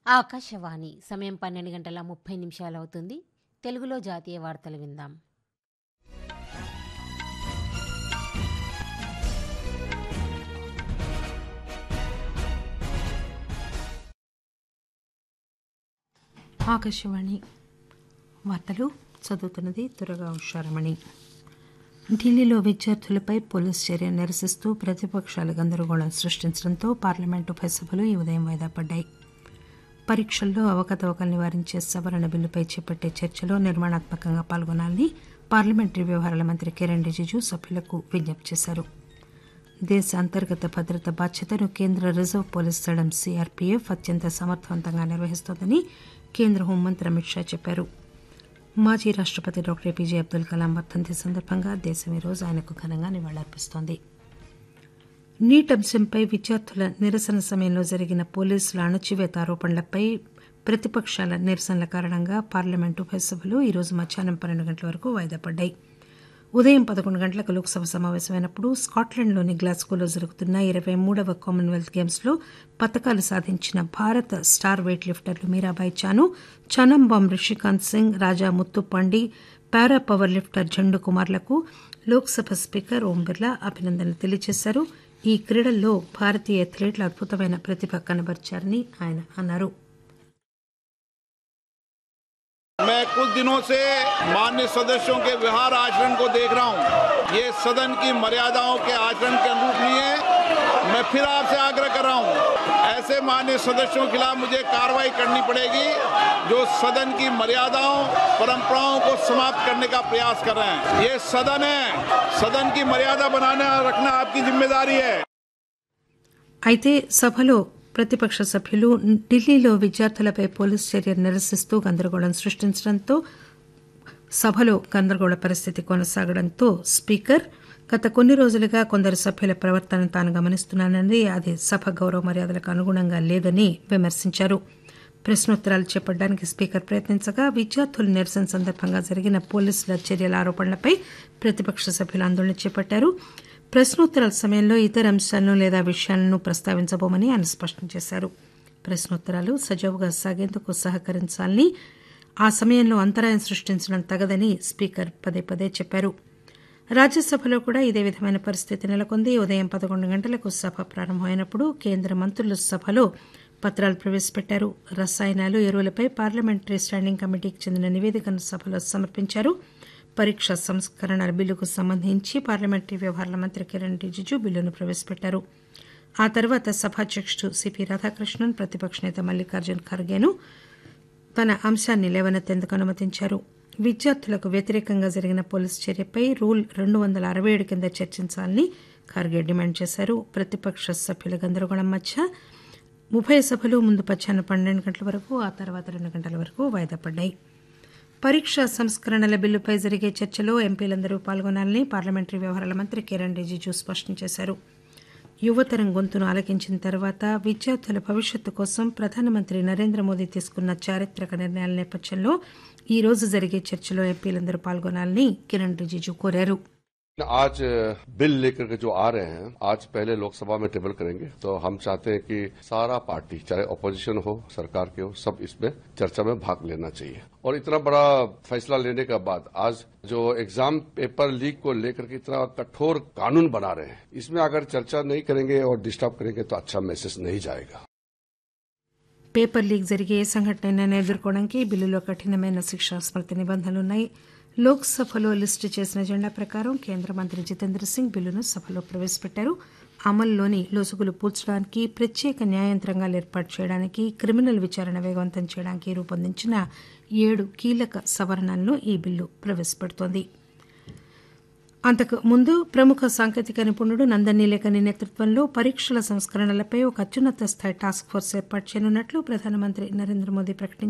ఆకాశవాణి సమయం 12:30 తెలుగులో జాతీయ వార్తలు విందాం. ఆకాశవాణి వార్తలు చదువుతున్నది తురగా ఉషారమణి. ఢిల్లీలో విద్యార్థులపై పోలీసు చర్య నిరసిస్తూ ప్రతిపక్షాలు గందరగోళం సృష్టించడంతో పార్లమెంటు ఉభయ సభలు ఈ ఉదయం వాయిదా పడ్డాయి. పరీక్షల్లో అవకతవకలు నివారించే సవరణ బిల్లుపై చేపట్టే చర్చలో నిర్మాణాత్మకంగా పాల్గొనాలని పార్లమెంటరీ వ్యవహారాల మంత్రి కిరణ్ రిజిజు సభ్యులకు విజ్ఞప్తి చేశారు. దేశ అంతర్గత భద్రత బాధ్యతను కేంద్ర రిజర్వ్ పోలీస్ దళం సీఆర్పీఎఫ్ అత్యంత సమర్థవంతంగా నిర్వహిస్తోందని కేంద్ర హోంమంత్రి అమిత్ షా చెప్పారు. మాజీ రాష్టపతి డాక్టర్ ఏపీజే అబ్దుల్ కలాం వర్ధంతి సందర్భంగా దేశం ఈరోజు ఆయనకు ఘనంగా నివాళులర్పిస్తోంది. నీట్ అంశంపై విద్యార్థుల నిరసన సమయంలో జరిగిన పోలీసుల అణచివేత ఆరోపణలపై ప్రతిపక్షాల నిరసనల కారణంగా పార్లమెంటు ఉభయ సభలు ఈరోజు మధ్యాహ్నం 12 గంటల వరకు వాయిదా పడ్డాయి. ఉదయం 11 గంటలకు లోక్సభ సమావేశమైనప్పుడు స్కాట్లాండ్లోని గ్లాస్గోలో జరుగుతున్న 23వ కామన్వెల్త్ గేమ్స్లో పతకాలు సాధించిన భారత స్టార్ వెయిట్ లిఫ్టర్లు మీరాబాయి చాను, చనంబామ్ రిషికాంత్ సింగ్, రాజా ముత్తుపాండి, పారా power lifter Zandu కుమార్లకు Lok Sabha speaker Om Birla అభినందనలు తెలియజేశారు. ఈ క్రీడల్లో భారతీయ అథ్లెట్లు అద్భుతమైన ప్రతిభ కనబరిచారని ఆయన అన్నారు. मैं कुछ दिनों से माननीय सदस्यों के व्यवहार आचरण को देख रहा हूं. ये सदन की मर्यादाओं के आचरण के अनुरूप नहीं है. मैं फिर आपसे आग्रह कर रहा हूं, ऐसे माननीय सदस्यों के खिलाफ मुझे कार्रवाई करनी पड़ेगी जो सदन की मर्यादाओं परंपराओं को समाप्त करने का प्रयास कर रहे हैं. ये सदन है, सदन की मर्यादा बनाना रखना आपकी जिम्मेदारी है. అయితే సభలో ప్రతిపక్ష సభ్యులు ఢిల్లీలో విద్యార్థులపై పోలీసు చర్య నిరసిస్తూ గందరగోళం సృష్టించడంతో సభలో గందరగోళ పరిస్థితి కొనసాగడంతో స్పీకర్ గత కొన్ని రోజులుగా కొందరు సభ్యుల ప్రవర్తనను తాను గమనిస్తున్నానని, అది సభ గౌరవ మర్యాదలకు అనుగుణంగా లేదని విమర్శించారు. ప్రశ్నోత్తరాలు చేపట్టడానికి స్పీకర్ ప్రయత్నించగా విద్యార్థుల నిరసన సందర్భంగా జరిగిన పోలీసుల చర్యల ఆరోపణలపై ప్రతిపక్ష సభ్యులు ఆందోళన చేపట్టారు. ప్రశ్నోత్తరాల సమయంలో ఇతర అంశాలను లేదా విషయాలను ప్రస్తావించబోమని ఆయన స్పష్టం చేశారు. ప్రశ్నోత్తరాలు సజావుగా సాగేందుకు సహకరించాలని, ఆ సమయంలో అంతరాయం సృష్టించడం తగదని స్పీకర్ పదే పదే చెప్పారు. రాజ్యసభలో కూడా ఇదే విధమైన పరిస్థితి నెలకొంది. ఉదయం 11 గంటలకు సభ ప్రారంభమైనప్పుడు కేంద్ర మంత్రులు సభలో పత్రాలు ప్రవేశపెట్టారు. రసాయనాలు, ఎరువులపై పార్లమెంటరీ స్టాండింగ్ కమిటీకి చెందిన నివేదికను సభలో సమర్పించారు. పరీక్ష సంస్కరణల బిల్లుకు సంబంధించి పార్లమెంటరీ వ్యవహారాల మంత్రి కిరణ్ రిజిజు బిల్లును ప్రవేశపెట్టారు. ఆ తర్వాత సభాధ్యక్షుడు సిపి రాధాకృష్ణన్ ప్రతిపక్ష నేత మల్లికార్జున్ ఖర్గేను తన అంశాన్ని లేవనెత్తేందుకు అనుమతించారు. విద్యార్థులకు వ్యతిరేకంగా జరిగిన పోలీసు చర్యపై రూల్ 267 కింద చర్చించాలని ఖర్గే డిమాండ్ చేశారు. ప్రతిపక్ష సభ్యుల గందరగోళం మధ్య ఉభయ సభలు ముందు మధ్యాహ్నం 12 గంటల వరకు, ఆ తర్వాత 2 గంటల వరకు వాయిదా పడ్డాయి. పరీక్షా సంస్కరణల బిల్లుపై జరిగే చర్చలో ఎంపీలందరూ పాల్గొనాలని పార్లమెంటరీ వ్యవహారాల మంత్రి కిరణ్ రిజిజు స్పష్టం చేశారు. యువతరం గొంతును ఆలకించిన తర్వాత విద్యార్థుల భవిష్యత్తు కోసం ప్రధానమంత్రి నరేంద్ర మోదీ తీసుకున్న చారిత్రక నిర్ణయాల నేపథ్యంలో ఈ రోజు జరిగే చర్చలో ఎంపీలందరూ పాల్గొనాలని కిరణ్ రిజిజు కోరారు. आज बिल लेकर के जो आ रहे हैं, आज पहले लोकसभा में टेबल करेंगे, तो हम चाहते हैं कि सारा पार्टी, चाहे अपोजिशन हो सरकार के हो, सब इसमें चर्चा में भाग लेना चाहिए. और इतना बड़ा फैसला लेने के बाद आज जो एग्जाम पेपर लीक को लेकर के इतना कठोर कानून बना रहे हैं, इसमें अगर चर्चा नहीं करेंगे और डिस्टर्ब करेंगे तो अच्छा मैसेज नहीं जाएगा. పేపర్ లీక్ జరిగే ఏ సంఘటనైనా ఎదుర్కోవడానికి బిల్లులో కఠినమైన శిక్షా స్మృతి నిబంధనలున్నాయి. లోక్సభలో లిస్టు చేసిన ఎజెండా ప్రకారం కేంద్ర మంత్రి జితేంద్ర సింగ్ బిల్లును సభలో ప్రవేశపెట్టారు. అమల్లోని లొసుగులు పూడ్చడానికి, ప్రత్యేక న్యాయంత్రాంగాలు ఏర్పాటు చేయడానికి, క్రిమినల్ విచారణ వేగవంతం చేయడానికి రూపొందించిన 7 కీలక సవరణలను ఈ బిల్లు ప్రవేశపెడుతోంది. అంతకు ముందు ప్రముఖ సాంకేతిక నిపుణుడు నందన్ నీలేకని నేతృత్వంలో పరీక్షల సంస్కరణలపై ఒక అత్యున్నత స్థాయి టాస్క్ ఫోర్స్ ఏర్పాటు చేయనున్నట్లు ప్రధానమంత్రి నరేంద్ర మోదీ ప్రకటించారు.